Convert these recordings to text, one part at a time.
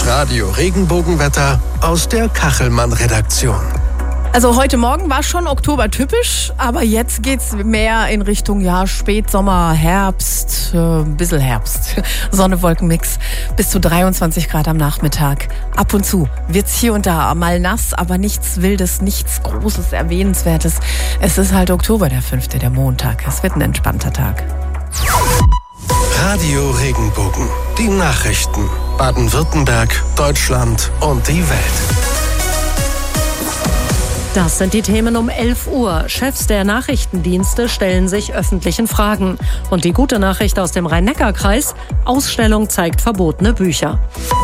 Das Radio-Regenbogenwetter aus der Kachelmann-Redaktion. Also heute Morgen war schon oktobertypisch, aber jetzt geht's mehr in Richtung Spätsommer, Herbst, bisschen Herbst. Sonne-Wolken-Mix bis zu 23 Grad am Nachmittag. Ab und zu wird's hier und da mal nass, aber nichts Wildes, nichts Großes, Erwähnenswertes. Es ist halt Oktober, der 5., der Montag. Es wird ein entspannter Tag. Radio Regenbogen, die Nachrichten. Baden-Württemberg, Deutschland und die Welt. Das sind die Themen um 11 Uhr. Chefs der Nachrichtendienste stellen sich öffentlichen Fragen. Und die gute Nachricht aus dem Rhein-Neckar-Kreis: Ausstellung zeigt verbotene Bücher.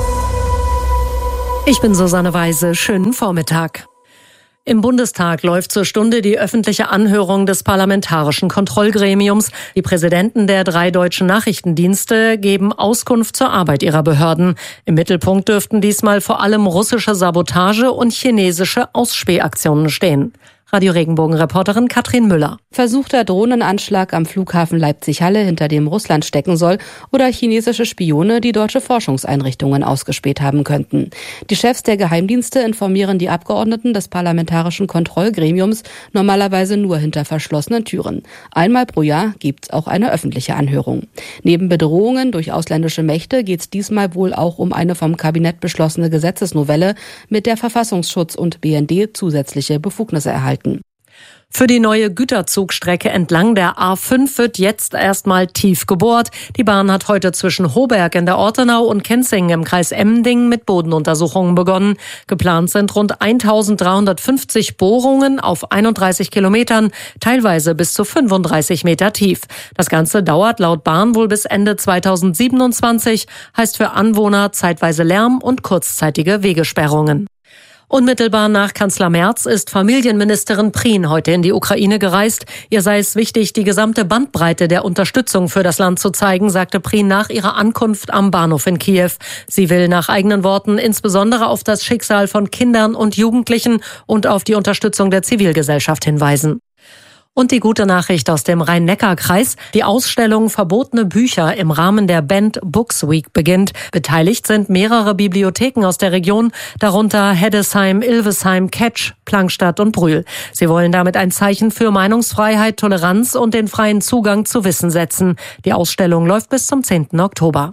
Ich bin Susanne Weise. Schönen Vormittag. Im Bundestag läuft zur Stunde die öffentliche Anhörung des Parlamentarischen Kontrollgremiums. Die Präsidenten der 3 deutschen Nachrichtendienste geben Auskunft zur Arbeit ihrer Behörden. Im Mittelpunkt dürften diesmal vor allem russische Sabotage und chinesische Ausspähaktionen stehen. Radio Regenbogen-Reporterin Katrin Müller. Versuchter Drohnenanschlag am Flughafen Leipzig-Halle, hinter dem Russland stecken soll, oder chinesische Spione, die deutsche Forschungseinrichtungen ausgespäht haben könnten. Die Chefs der Geheimdienste informieren die Abgeordneten des Parlamentarischen Kontrollgremiums normalerweise nur hinter verschlossenen Türen. Einmal pro Jahr gibt's auch eine öffentliche Anhörung. Neben Bedrohungen durch ausländische Mächte geht's diesmal wohl auch um eine vom Kabinett beschlossene Gesetzesnovelle, mit der Verfassungsschutz und BND zusätzliche Befugnisse erhalten. Für die neue Güterzugstrecke entlang der A5 wird jetzt erstmal tief gebohrt. Die Bahn hat heute zwischen Hoberg in der Ortenau und Kenzing im Kreis Emmendingen mit Bodenuntersuchungen begonnen. Geplant sind rund 1350 Bohrungen auf 31 Kilometern, teilweise bis zu 35 Meter tief. Das Ganze dauert laut Bahn wohl bis Ende 2027, heißt für Anwohner zeitweise Lärm und kurzzeitige Wegesperrungen. Unmittelbar nach Kanzler Merz ist Familienministerin Prien heute in die Ukraine gereist. Ihr sei es wichtig, die gesamte Bandbreite der Unterstützung für das Land zu zeigen, sagte Prien nach ihrer Ankunft am Bahnhof in Kiew. Sie will nach eigenen Worten insbesondere auf das Schicksal von Kindern und Jugendlichen und auf die Unterstützung der Zivilgesellschaft hinweisen. Und die gute Nachricht aus dem Rhein-Neckar-Kreis: Die Ausstellung Verbotene Bücher im Rahmen der Bend Books Week beginnt. Beteiligt sind mehrere Bibliotheken aus der Region, darunter Heddesheim, Ilvesheim, Ketsch, Plankstadt und Brühl. Sie wollen damit ein Zeichen für Meinungsfreiheit, Toleranz und den freien Zugang zu Wissen setzen. Die Ausstellung läuft bis zum 10. Oktober.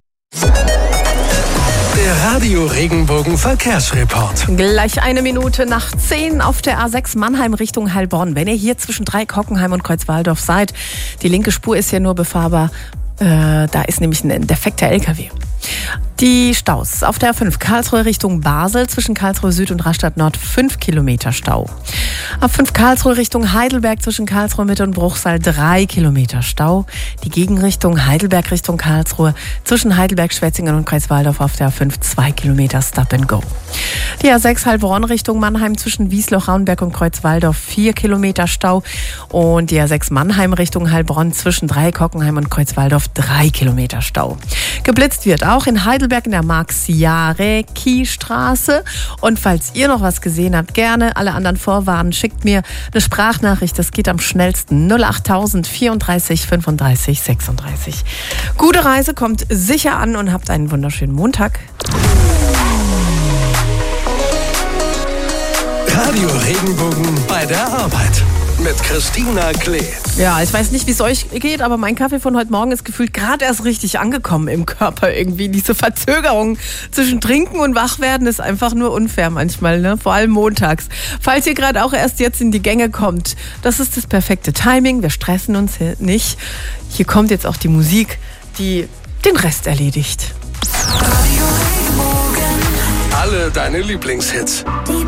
Der Radio Regenbogen Verkehrsreport. Gleich 1 Minute nach 10 auf der A6 Mannheim Richtung Heilbronn. Wenn ihr hier zwischen Dreieck-Hockenheim und Kreuzwaldorf seid, die linke Spur ist ja nur befahrbar. Da ist nämlich ein defekter LKW. Die Staus auf der A5 Karlsruhe Richtung Basel zwischen Karlsruhe Süd und Rastatt Nord 5 Kilometer Stau. A5 Karlsruhe Richtung Heidelberg zwischen Karlsruhe Mitte und Bruchsal 3 Kilometer Stau. Die Gegenrichtung Heidelberg Richtung Karlsruhe zwischen Heidelberg, Schwetzingen und Kreiswaldorf auf der A5 2 Kilometer Stop and Go. Die A6 Heilbronn Richtung Mannheim zwischen Wiesloch, Raunberg und Kreuzwaldorf 4 Kilometer Stau. Und die A6 Mannheim Richtung Heilbronn zwischen Dreieck-Hockenheim und Kreuzwaldorf 3 Kilometer Stau. Geblitzt wird auch in Heidelberg in der Marx-Jarecki-Straße. Und falls ihr noch was gesehen habt, gerne alle anderen vorwarnen, schickt mir eine Sprachnachricht. Das geht am schnellsten. 08000 34 35 36. Gute Reise, kommt sicher an und habt einen wunderschönen Montag. Radio Regenbogen bei der Arbeit mit Christina Klee. Ja, ich weiß nicht, wie es euch geht, aber mein Kaffee von heute Morgen ist gefühlt gerade erst richtig angekommen im Körper irgendwie. Diese Verzögerung zwischen Trinken und Wachwerden ist einfach nur unfair manchmal, ne? Vor allem montags. Falls ihr gerade auch erst jetzt in die Gänge kommt, das ist das perfekte Timing. Wir stressen uns nicht. Hier kommt jetzt auch die Musik, die den Rest erledigt. Alle deine Lieblingshits.